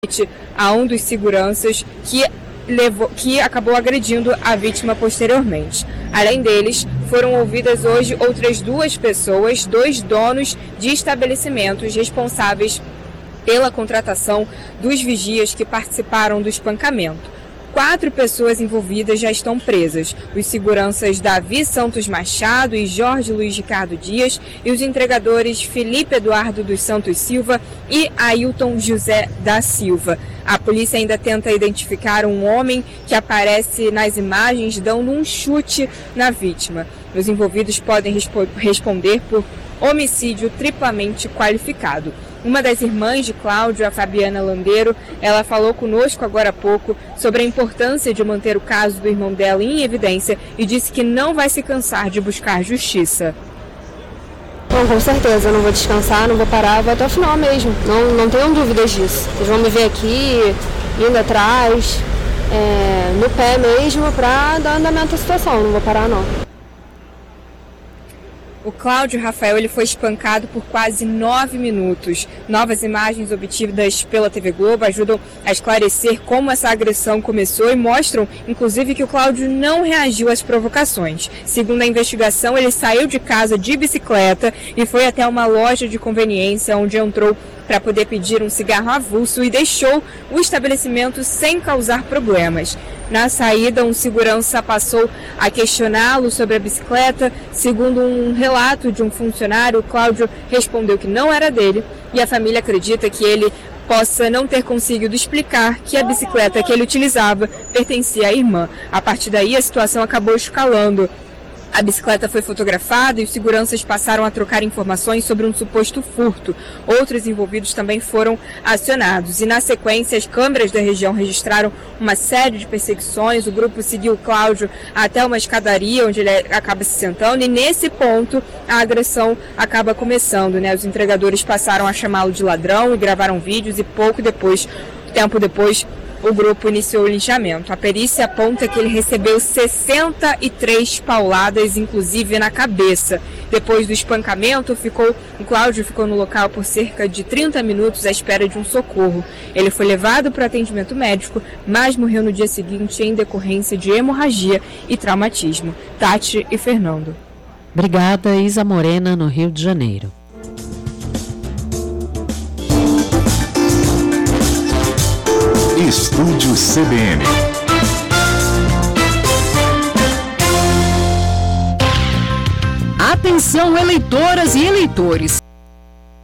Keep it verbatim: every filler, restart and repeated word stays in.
a um dos seguranças que, levou, que acabou agredindo a vítima posteriormente. Além deles, foram ouvidas hoje outras duas pessoas, dois donos de estabelecimentos responsáveis pela contratação dos vigias que participaram do espancamento. Quatro pessoas envolvidas já estão presas. Os seguranças Davi Santos Machado e Jorge Luiz Ricardo Dias e os entregadores Felipe Eduardo dos Santos Silva e Ailton José da Silva. A polícia ainda tenta identificar um homem que aparece nas imagens dando um chute na vítima. Os envolvidos podem respo- responder por homicídio triplamente qualificado. Uma das irmãs de Cláudio, a Fabiana Landeiro, ela falou conosco agora há pouco sobre a importância de manter o caso do irmão dela em evidência e disse que não vai se cansar de buscar justiça. Bom, com certeza, eu não vou descansar, não vou parar, vou até o final mesmo, não, não tenham dúvidas disso. Vocês vão me ver aqui, indo atrás, é, no pé mesmo, para dar andamento à situação, não vou parar não. O Cláudio Rafael ele foi espancado por quase nove minutos. Novas imagens obtidas pela T V Globo ajudam a esclarecer como essa agressão começou e mostram, inclusive, que o Cláudio não reagiu às provocações. Segundo a investigação, ele saiu de casa de bicicleta e foi até uma loja de conveniência onde entrou para poder pedir um cigarro avulso e deixou o estabelecimento sem causar problemas. Na saída, um segurança passou a questioná-lo sobre a bicicleta. Segundo um relato de um funcionário, o Cláudio respondeu que não era dele e a família acredita que ele possa não ter conseguido explicar que a bicicleta que ele utilizava pertencia à irmã. A partir daí, a situação acabou escalando. A bicicleta foi fotografada e os seguranças passaram a trocar informações sobre um suposto furto. Outros envolvidos também foram acionados. E, na sequência, as câmeras da região registraram uma série de perseguições. O grupo seguiu o Cláudio até uma escadaria, onde ele acaba se sentando. E, nesse ponto, a agressão acaba começando, né? Os entregadores passaram a chamá-lo de ladrão e gravaram vídeos. E, pouco depois, tempo depois, o grupo iniciou o linchamento. A perícia aponta que ele recebeu sessenta e três pauladas, inclusive na cabeça. Depois do espancamento, ficou, o Cláudio ficou no local por cerca de trinta minutos à espera de um socorro. Ele foi levado para atendimento médico, mas morreu no dia seguinte em decorrência de hemorragia e traumatismo. Tati e Fernando. Obrigada, Isa Morena, no Rio de Janeiro. Estúdio C B N. Atenção, eleitoras e eleitores.